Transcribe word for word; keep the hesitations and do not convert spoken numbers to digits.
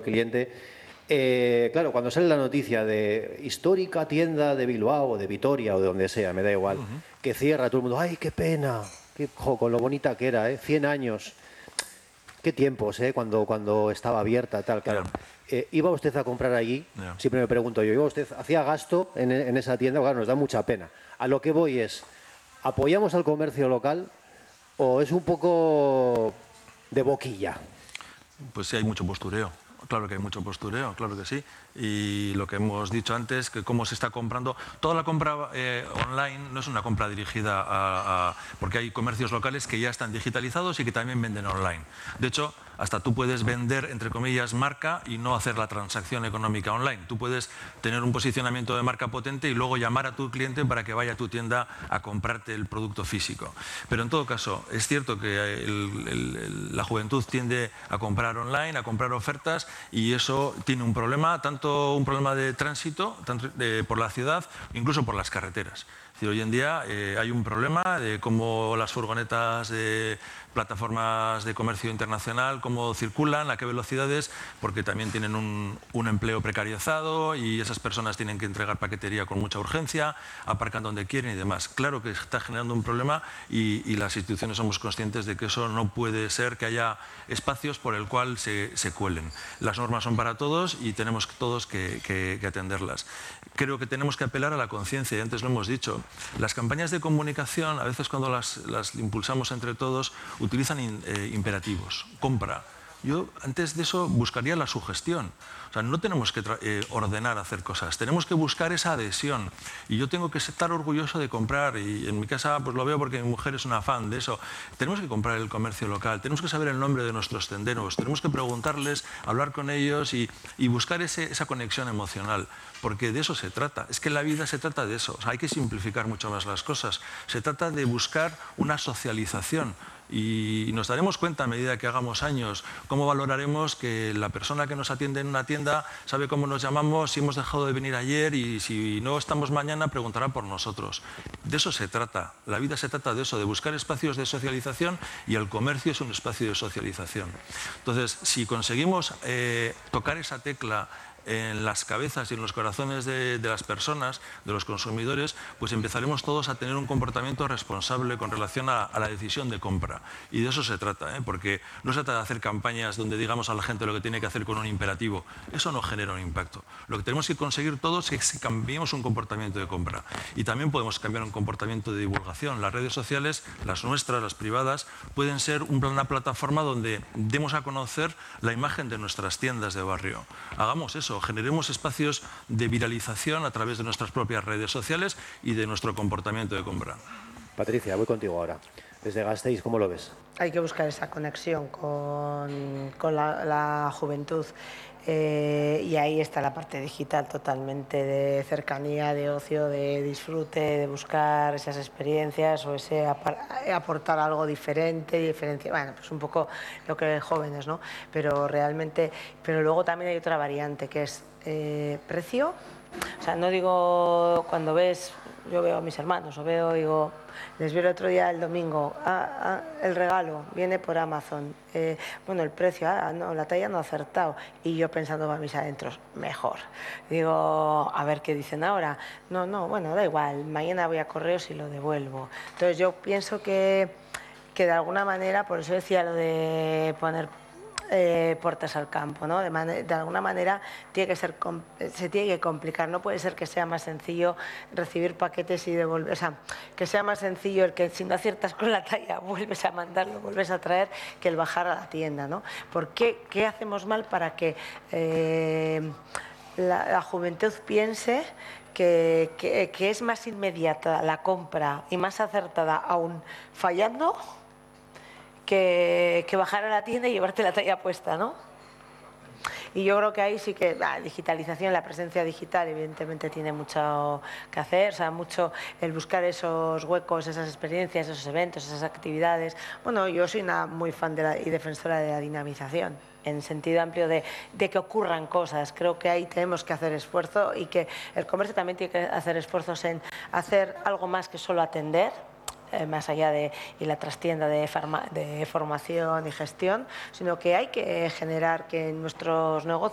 cliente. Eh, claro, cuando sale la noticia de histórica tienda de Bilbao o de Vitoria o de donde sea, me da igual, uh-huh. que cierra, todo el mundo, ¡ay, qué pena! Qué, jo, con lo bonita que era, ¿eh? cien años. Qué tiempos, ¿eh? Cuando, cuando estaba abierta, tal, claro. Yeah. Eh, ¿Iba usted a comprar allí? Yeah. Siempre me pregunto yo, ¿iba usted, hacía gasto en, en esa tienda? Claro, nos da mucha pena. A lo que voy es, ¿apoyamos al comercio local o es un poco de boquilla? Pues sí, hay mucho postureo. Claro que hay mucho postureo, claro que sí. Y lo que hemos dicho antes, que cómo se está comprando, toda la compra eh, online no es una compra dirigida a, a... porque hay comercios locales que ya están digitalizados y que también venden online. De hecho, hasta tú puedes vender, entre comillas, marca y no hacer la transacción económica online. Tú puedes tener un posicionamiento de marca potente y luego llamar a tu cliente para que vaya a tu tienda a comprarte el producto físico. Pero en todo caso, es cierto que el, el, el, la juventud tiende a comprar online, a comprar ofertas, y eso tiene un problema, tanto un problema de tránsito tanto de, por la ciudad, incluso por las carreteras. Es decir, hoy en día eh, hay un problema de cómo las furgonetas de plataformas de comercio internacional, cómo circulan, a qué velocidades, porque también tienen un, un empleo precarizado y esas personas tienen que entregar paquetería con mucha urgencia, aparcan donde quieren y demás. Claro que está generando un problema y, y las instituciones somos conscientes de que eso no puede ser, que haya espacios por el cual se, se cuelen. Las normas son para todos y tenemos todos que, que, que atenderlas. Creo que tenemos que apelar a la conciencia, y antes lo hemos dicho. Las campañas de comunicación, a veces cuando las, las impulsamos entre todos, utilizan in, eh, imperativos. Compra. Yo antes de eso buscaría la sugestión. O sea, no tenemos que eh, ordenar hacer cosas, tenemos que buscar esa adhesión. Y yo tengo que estar orgulloso de comprar, y en mi casa pues lo veo porque mi mujer es una fan de eso. Tenemos que comprar el comercio local, tenemos que saber el nombre de nuestros tenderos, tenemos que preguntarles, hablar con ellos y, y buscar ese, esa conexión emocional. Porque de eso se trata. Es que la vida se trata de eso. O sea, hay que simplificar mucho más las cosas. Se trata de buscar una socialización. Y nos daremos cuenta a medida que hagamos años cómo valoraremos que la persona que nos atiende en una tienda sabe cómo nos llamamos, si hemos dejado de venir ayer y si no estamos mañana preguntará por nosotros. De eso se trata. La vida se trata de eso, de buscar espacios de socialización, y el comercio es un espacio de socialización. Entonces, si conseguimos eh, tocar esa tecla en las cabezas y en los corazones de, de las personas, de los consumidores, pues empezaremos todos a tener un comportamiento responsable con relación a, a la decisión de compra. Y de eso se trata, ¿eh? Porque no se trata de hacer campañas donde digamos a la gente lo que tiene que hacer con un imperativo. Eso no genera un impacto. Lo que tenemos que conseguir todos es que cambiemos un comportamiento de compra. Y también podemos cambiar un comportamiento de divulgación. Las redes sociales, las nuestras, las privadas, pueden ser una plataforma donde demos a conocer la imagen de nuestras tiendas de barrio. Hagamos eso. Generemos espacios de viralización a través de nuestras propias redes sociales y de nuestro comportamiento de compra. Patricia, voy contigo ahora. Desde Gasteiz, ¿cómo lo ves? Hay que buscar esa conexión con, con la, la juventud. Eh, y ahí está la parte digital totalmente, de cercanía, de ocio, de disfrute, de buscar esas experiencias o ese aportar algo diferente, diferencia, bueno, pues un poco lo que jóvenes, ¿no? Pero realmente, pero luego también hay otra variante que es eh, precio. O sea, no digo cuando ves, yo veo a mis hermanos o veo, digo, les vi el otro día el domingo, ah, ah, el regalo viene por Amazon, eh, bueno, el precio, ah, no, la talla no ha acertado, y yo pensando para mis adentros, mejor. Digo, a ver qué dicen ahora. No, no, bueno, da igual, mañana voy a correos y lo devuelvo. Entonces yo pienso que, que de alguna manera, por eso decía lo de poner Eh, puertas al campo, ¿no? De, de alguna manera tiene que ser, se tiene que complicar, no puede ser que sea más sencillo recibir paquetes y devolver, o sea, que sea más sencillo el que si no aciertas con la talla vuelves a mandarlo, vuelves a traer, que el bajar a la tienda, ¿no? ¿Por qué, qué hacemos mal para que eh, la, la juventud piense que, que, que es más inmediata la compra y más acertada aún fallando Que, que bajar a la tienda y llevarte la talla puesta, ¿no? Y yo creo que ahí sí que la digitalización, la presencia digital evidentemente tiene mucho que hacer, o sea, mucho el buscar esos huecos, esas experiencias, esos eventos, esas actividades. Bueno, yo soy una muy fan de la, y defensora de la dinamización, en sentido amplio de, de que ocurran cosas. Creo que ahí tenemos que hacer esfuerzo y que el comercio también tiene que hacer esfuerzos en hacer algo más que solo atender, más allá de y la trastienda de, farma, de formación y gestión, sino que hay que generar que nuestros negocios